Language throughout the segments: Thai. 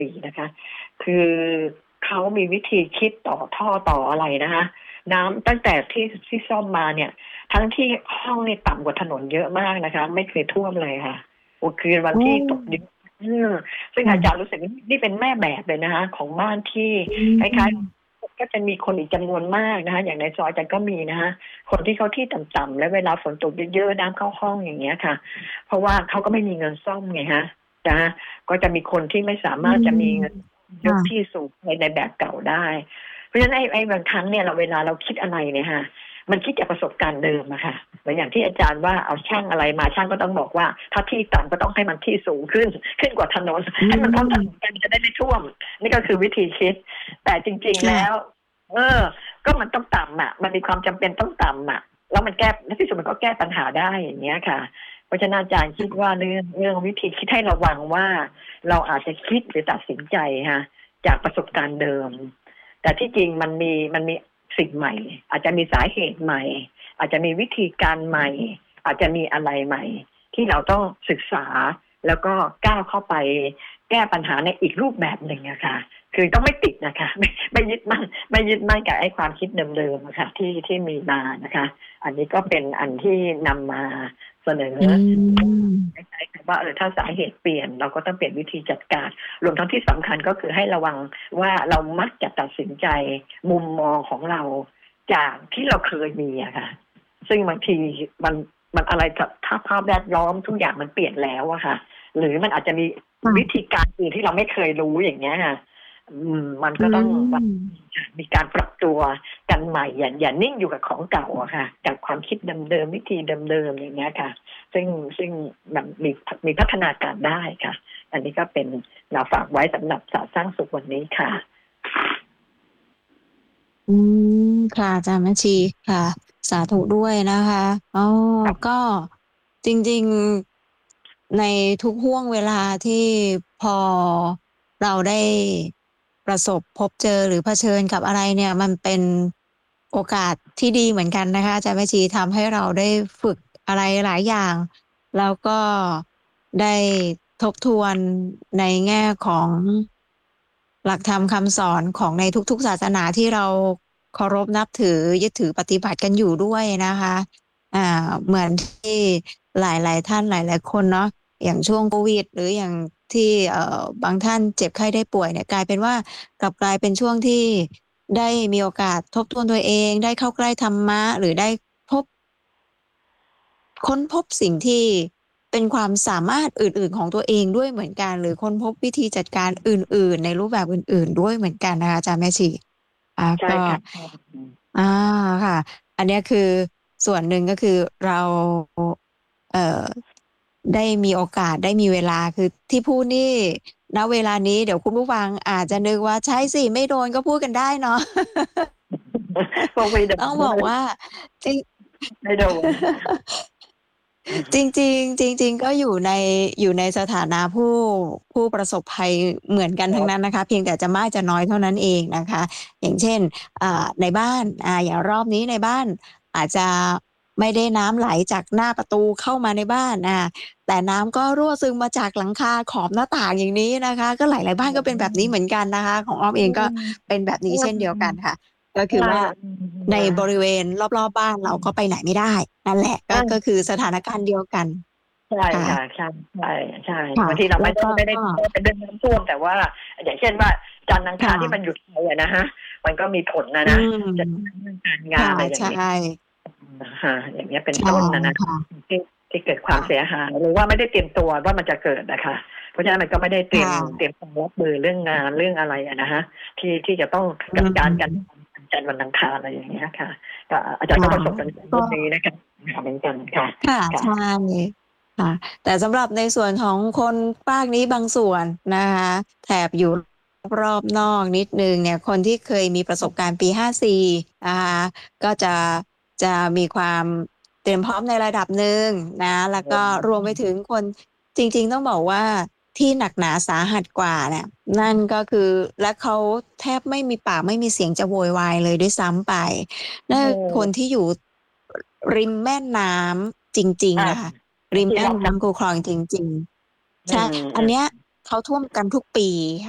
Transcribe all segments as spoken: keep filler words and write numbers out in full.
ปีนะคะ คือเขามีวิธีคิดต่อท่อต่ออะไรนะคะ น้ำตั้งแต่ที่ ที่ซ่อมมาเนี่ย ทั้งที่ห้องนี่ต่ำกว่าถนนเยอะมากนะคะ ไม่เคยท่วมเลยค่ะ โอ้ คือวัโนอ้ที่ตกเยอะ เออ ซึ่งค่อาจาะรย์รู้สึกว่า นี่เป็นแม่แบบเลยนะคะ ของบ้านที่อืคล้ายมๆ ก็จะมีคนอีกจำนวนมากนะคะ อย่างในซอยอาจารย์ก็มีนะคะ คนที่เขาที่ต่ำ ๆ แล้วเวลาฝนตกเยอะ ๆ น้ำเข้าห้อง อย่างเงี้ยค่ะ เพราะว่าเขาก็ไม่มีเงินซ่อมไงคะ นะคะ ก็จะมีคนที่ไม่สาอืมารถจะมีมเงินคย่กะที่สูงใน ในแบบเก่าได้ เพราะฉะนั้นไอ้ ไอ้บางครั้งเนี่ยเรา เวลาเราคิดอะไรเนี่ยค่ะ มันคิดจากประสบการณ์เดิมอะค่ะ เหมือนอย่างที่อาจารย์ว่า เอาช่างอะไรมา ช่างก็ต้องบอกว่า ถ้าที่ต่ำก็ต้องให้มันที่สูงขึ้น ขึ้นกว่าถนนอืให้มันเท่าถนมนกันจะได้ไม่ท่วม นี่ก็คือวิธีคิด แต่จริงคๆ่และ้ว เออ ก็มันต้องต่ำอะ มันมีความจำเป็นต้องต่ำอะ แล้วมันแก้ ในที่สุดมันก็แก้ปัญหาได้ อย่างเงี้ยค่ะ เพราะฉะนั้นอาจารย์คิดว่า เรื่อง เรื่องวิธีคิดให้ระวังว่า เราอาจจะคิดหรือตัดสินใจค่ะ จากประสบการณ์เดิม แต่ที่จริงมันมี มันมีสิ่งใหม่ อาจจะมีสาเหตุใหม่ อาจจะมีวิธีการใหม่ อาจจะมีอะไรใหม่ ที่เราต้องศึกษา แล้วก็ก้าวเข้าไปแก้ปัญหาในอีกรูปแบบหนึ่งอะค่ะ คือต้องไม่ติดน่ะค่ะ ไม่ ไม่ยึดมั่น ไม่ยึดมั่นกับไอ้ความคิดเดิม ๆ อะค่ะ ที่ ที่มีมานะคะ อันนี้ก็เป็นอันที่นำมาเสนออืมคล้าย ๆ กับว่า เออ ถ้าสาเหตุเปลี่ยนเราก็ต้องเปลี่ยนวิธีจัดการ รวมทั้งที่สำคัญก็คือให้ระวังว่า เรามักจะตัดสินใจมุมมองของเราจากที่เราเคยมีอะค่ะ ซึ่งบางทีมัน มันอะไรกับ ถ้าภาพแวดล้อมทุกอย่างมันเปลี่ยนแล้วอะค่ะ หรือมันอาจจะมีค่วิะธีการอื่นที่เราไม่เคยรู้ อย่างเงี้ยค่ะ อืม มันอืก็ต้องแบบมมีการปรับตัวกันใหม่ อย่า อย่านิ่งอยู่กับของเก่าอะค่ะ จากความคิดเดิม ๆ วิธีเดิม ๆ อย่างเงี้ยค่ะ ซึ่ง ซึ่งแบบมี พ มีพัฒนาการได้ค่ะ อันนี้ก็เป็น เราฝากไว้สำหรับศาสตร์สร้างสุขวันนี้ค่ะอืม ค่ะ อาจารย์แม่ชี ค่ะ สาธุด้วยนะคะ อ้อค่ะก็จริง ๆ ในทุกห้วงเวลาที่พอเราได้ประสบพบเจอ หรือเผชิญกับอะไรเนี่ย มันเป็นโอกาสที่ดีเหมือนกันนะคะอาจารย์แม่ชี ทำให้เราได้ฝึกอะไรหลายอย่าง แล้วก็ได้ทบทวนในแง่ของหลักธรรมคำสอนของในทุก ๆ ศาสนาที่เราเคารพนับถือ ยึดถือปฏิบัติกันอยู่ด้วยนะคะ อ่า เหมือนที่หลาย ๆ ท่านหลาย ๆ คนเนาะ อย่างช่วงโควิด หรืออย่างที่ เอ่อ บางท่านเจ็บไข้ได้ป่วยเนี่ย กลายเป็นว่า กลับกลายเป็นช่วงที่ได้มีโอกาสทบทวนตัวเอง ได้เข้าใกล้ธรรมะ หรือได้พบ ค้นพบสิ่งที่เป็นความสามารถอื่น ๆ ของตัวเองด้วยเหมือนกัน หรือค้นพบวิธีจัดการอื่น ๆ ในรูปแบบอื่น ๆ ด้วยเหมือนกันนะคะอาจารย์แม่ชี อ่าใช่ก็ค่ะ ใช่ อืมอา ค่ะ อันเนี้ยคือส่วนหนึ่ง ก็คือเรา เอ่อ ได้มีโอกาส ได้มีเวลา คือที่พูดนี่ ณ เวลานี้เดี๋ยวคุณผู้ฟังอาจจะนึกว่า ใช่สิ ไม่โดนก็พูดกันได้เนาะพวกไม่โดต้นองบอกว่า จริงไม่โดน อืจมริง ๆ จริง ๆ ก็อยู่ใน อยู่ในสถานะผู้ ผู้ประสบภัยเหมือนกันทั้งนั้นนะคะ เพียงแต่จะมากจะน้อยเท่านั้นเองนะคะ อย่างเช่น อ่า ในบ้าน อ่า อย่างรอบนี้ในบ้านอาจจะไม่ได้น้ำไหลจากหน้าประตูเข้ามาในบ้าน อ่า แต่น้ำก็รั่วซึมมาจากหลังคา ขอบหน้าต่าง อย่างนี้นะคะ ก็หลาย ๆ บ้านก็เป็นแบบนี้เหมือนกันนะคะ ของอ้อมอเืองก็มเป็นแบบอนืี้เช่นเดียวกันค่ะ ก็มคือว่าอืในมบริเวณรอบ ๆ บ้านอเืราก็มไปไหนไม่ได้ นั่นแหละอก็าก็คือสถานการณ์เดียวกันใช่ค่ค่ะะใช่ ใช่คๆ่บะางทีเราแลไม่้วได้ก็ไม่ได้ก็ไม่ได้เป็นเรื่องน้ำท่วม แต่ว่า อย่างเช่นว่า จันทร์อังคคา่รที่มันะหยุดไปอะนะคะ มันก็มีผลอะอืนะมจะเรื่องการงคา่นะอะไรอย่ใาชงงี้่ค่ะ อย่างเงี้ยเป็นใช่ต้นอะนะค่ะที่ ที่เกิดควคา่มเะสียหาย หรือว่าไม่ได้เตรียมตัวว่ามันจะเกิดอะค่ะ เพราะฉะนั้นมันก็ไม่ได้เตครี่ยม เตะรียมพร้อมรับมือเรื่องงาน เรื่องอะไรอะนะคะ ที่ ที่จะต้องอืจัดการกันมวันจันทร์วันอังคาร อะไรอย่างเงี้ยค่ะ ก็ อาจคารย์ก็่ะประสบปัญหากเรื่็องนี้นะคะ เหมือนกันค่ะค่ะค่ใช่ะค่ะ แต่สำหรับในส่วนของคนฝากนี้บางส่วนนะคะ แถบอยู่ รอบนอกนิดหนึ่งเนี่ย คนที่เคยมีประสบการณ์ปี ห้าสี่ นะคะ ก็จะ จะมีความเตรียมพร้อมในระดับหนึ่งนะ แล้วก็รวมไปถึงคน จริง ๆ ต้องบอกว่า ที่หนักหนาสาหัสกว่าเนี่ย นั่นก็คือ และเขาแทบไม่มีปากไม่มีเสียงจะโวยวายเลยด้วยซ้ำไป นั่นเคือคนออที่อยู่ ริมแม่น้ำจริงอาๆ อะค่ะ ริมที่แม่นรอบ้ำคูคลองจริงอๆืใช่มอันเนี้ยๆเขาท่วมกันทุกปีค่ะ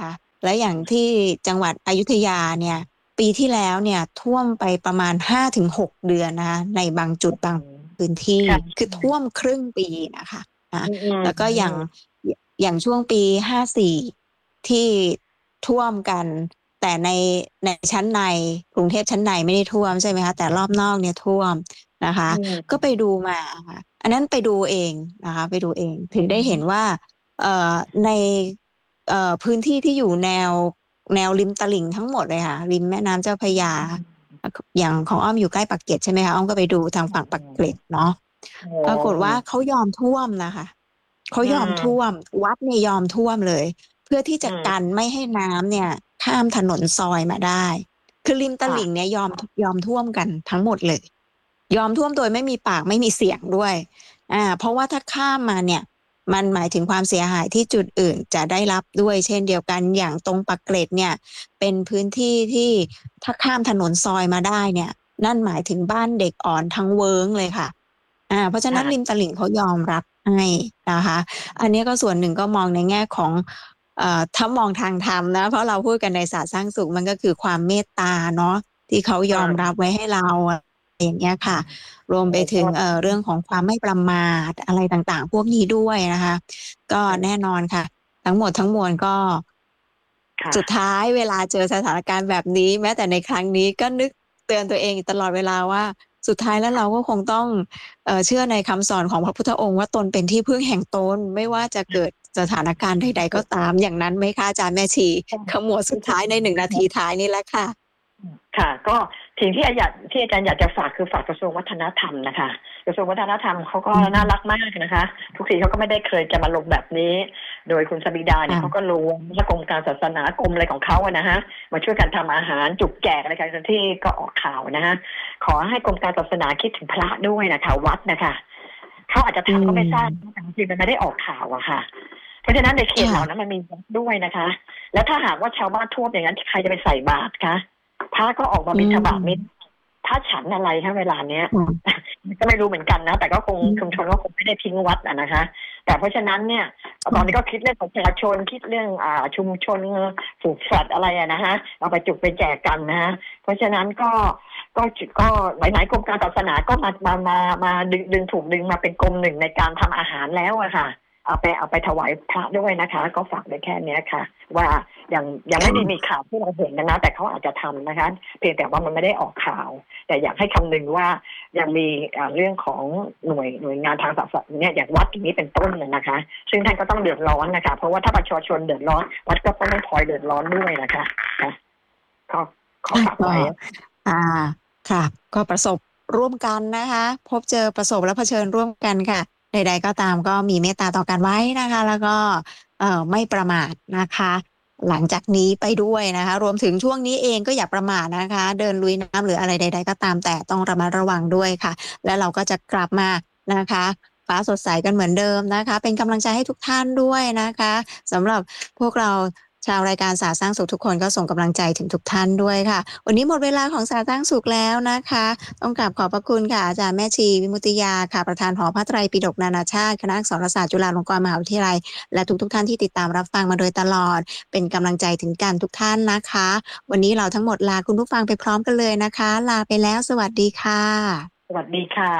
และอย่างที่จังหวัดอยุธยาเนี่ยปีที่แล้วเนี่ยท่วมไปประมาณ ห้าถึงหก เดือนนะคะในบางจุดบางพื้นที่ค่ะคือท่วมครึ่งปีนะคะนะอืมอืมแล้วก็อือย่างมอย่างช่วงปีห้าสี่ที่ท่วมกันแต่ในในชั้นในกรุงเทพชั้นในไม่ได้ท่วมใช่ไหมคะแต่รอบนอกเนี่ยท่วมนะคะอืก็ไปมดูมาค่ะอันนั้นไปดูเองนะคะไปดูเองถึงได้เห็นว่าเอ่อในเอ่อพื้นที่ที่อยู่แนวแนวริมตลิ่งทั้งหมดเลยค่ะริมแม่น้ำเจ้าพระยาอย่างของอ้อมอยู่ใกล้ปากเกร็ดใช่ไหมคะอ้อมก็ไปดูทางฝั่งปากเกร็ดเนาะโอ้ปรากฏว่าเขายอมท่วมนะคะเขาอืยอมท่วมมวัดเนี่ยยอมท่วมเลยเพื่อที่อืจะกันมไม่ให้น้ำเนี่ยข้ามถนนซอยมาได้คือริมตค่ะลิ่งเนี่ยยอมยอมท่วมกันทั้งหมดเลยยอมท่วมโดยไม่มีปากไม่มีเสียงด้วยอ่าเพราะว่าถ้าข้ามมาเนี่ยมันหมายถึงความเสียหายที่จุดอื่นจะได้รับด้วยเช่นเดียวกันอย่างตรงปากเกร็ดเนี่ยเป็นพื้นที่ที่ถ้าข้ามถนนซอยมาได้เนี่ยนั่นหมายถึงบ้านเด็กอ่อนทั้งเวิ้งเลยค่ะอ่าเพราะฉะนั้นริมค่ะตลิ่งเขายอมรับให้นะคะอันนี้ก็ส่วนหนึ่งก็มองในแง่ของเอ่อถ้ามองทางธรรมนะเพราะเราพูดกันในศาสตร์สร้างสุขมันก็คือความเมตตาเนาะที่เขายอมรับอืมไว้ให้เราอย่างเงี้ยค่ะ รวมไปโอ้ก็ถึงเอ่อเรื่องของความไม่ประมาทอะไรต่างๆพวกนี้ด้วยนะคะก็แน่นอนค่ะทั้งหมดทั้งมวลก็ค่ะสุดท้ายเวลาเจอสถานการณ์แบบนี้แม้แต่ในครั้งนี้ก็นึกเตือนตัวเองตลอดเวลาว่าสุดท้ายแล้วเราก็คงต้องเอ่อเชื่อในคำสอนของพระพุทธองค์ว่าตนเป็นที่พึ่งแห่งตนไม่ว่าจะเกิดสถานการณ์ใดๆก็ตามอย่างนั้นไหมคะอาจารย์แม่ชีขมวดสุดท้ายในหนึ่งนาทีท้ายนี่แหละค่ะค่ะก็สิ่งที่อยากที่อาจารย์อยากจะฝากคือฝากกระทรวงวัฒนธรรมนะคะกระทรวงวัฒนธรรมเขาก็อืน่ารักมมากนะคะ ทุกทีเขาก็ไม่ได้เคยจะมาลงแบบนี้ โดยคุณสบิดาเนี่ยเขาก็ค่ะรู้ว่ากรมการศาสนากรมอะไรของเขาอะนะฮะมาช่วยกันทำอาหารจุกแจกอะไรกันที่ก็ออกข่าวนะฮะขอให้กรมการศาสนาคิดถึงพระด้วยนะคะวัดนะคะเขาอาจจะอืทำก็ไม่ทราบมแต่จริงๆมันไม่ได้ออกข่าวอะค่ะเพราะฉะนั้นในเขตเหล่านั้นค่ะมันมีวัดด้วยนะคะ แล้วถ้าหากว่าชาวบ้านท่วมอย่างนั้นใครจะไปใส่บาตรคะพระก็ออกมาอืบิณฑบาตไม่มพระฉันอะไรคะเวลาเนี้ยค่ะก็ไม่รู้เหมือนกันนะแต่ก็คงอืชุมชนมก็คงไม่ได้ทิ้งวัดอะนะคะแต่เพราะฉะนั้นเนี่ยตอนนี้ก็คิดเรื่องประชาชนคิดเรื่องอ่าชุมชนปลูกสัตว์อะไรอะนะฮะเอาไปจุกไปแจกกันนะฮะเพราะฉะนั้นก็ก็ก็หลายๆกรมการศาสนาก็มามามามาดึงดึงถูกดึงมาเป็นกรมหนึ่งในการทำอาหารแล้วอะค่ะเอาไปเอาไปถวายพระด้วยนะคะก็ฝากไว้แค่เนี้ยค่ะว่ายังยังไม่ได้มีข่าวที่เราเห็นนะนะแต่เขาอาจจะทำนะคะเพียงแต่ว่ามันไม่ได้ออกข่าว แต่อยากให้คำนึงว่ายังมีเรื่องของหน่วยหน่วยงานทางศาสนาเนี่ยอย่างวัดอย่างนี้เป็นต้นเลยนะคะซึ่งท่านก็ต้องเดือดร้อนนะคะเพราะว่าถ้าประชาชนเดือดร้อนวัดก็ต้องพลอยเดือดร้อนด้วยนะคะค่ะขอขอค่ะฝากก็ไว้อ่าค่ะก็ประสบร่วมกันนะคะพบเจอประสบและเผชิญร่วมกันค่ะใดๆก็ตามก็มีเมตตาต่อกันไว้นะคะแล้วก็เอ่อไม่ประมาทนะคะหลังจากนี้ไปด้วยนะคะรวมถึงช่วงนี้เองก็อย่าประมาทนะคะเดินลุยน้ำหรืออะไรใดๆก็ตามแต่ต้องระมัดระวังด้วยค่ะและเราก็จะกลับมานะคะฟ้าสดใสกันเหมือนเดิมนะคะเป็นกำลังใจให้ทุกท่านด้วยนะคะสำหรับพวกเราชาวรายการสาสร้างสุขทุกคนก็ส่งกำลังใจถึงทุกท่านด้วยค่ะวันนี้หมดเวลาของสาสร้างสุขแล้วนะคะต้องกราบขอบพระคุณค่ะอาจารย์แม่ชีวิมุตติยาค่ะประธานหอพระไตรปิฎกนานาชาติคณะอักษรศาสตร์จุฬาลงกรณ์มหาวิทยาลัยและทุกๆท่านที่ติดตามรับฟังมาโดยตลอดเป็นกำลังใจถึงกันทุกท่านนะคะวันนี้เราทั้งหมดลาคุณผู้ฟังไปพร้อมกันเลยนะคะลาไปแล้วสวัสดีค่ะสวัสดีค่ะ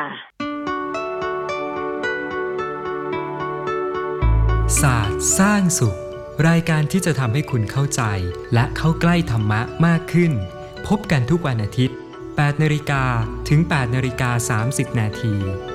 ศาสตร์สร้างสุขรายการที่จะทำให้คุณเข้าใจและเข้าใกล้ธรรมะมากขึ้นพบกันทุกวันอาทิตย์แปดนาฬิกาถึงแปดนาฬิกาสามสิบนาที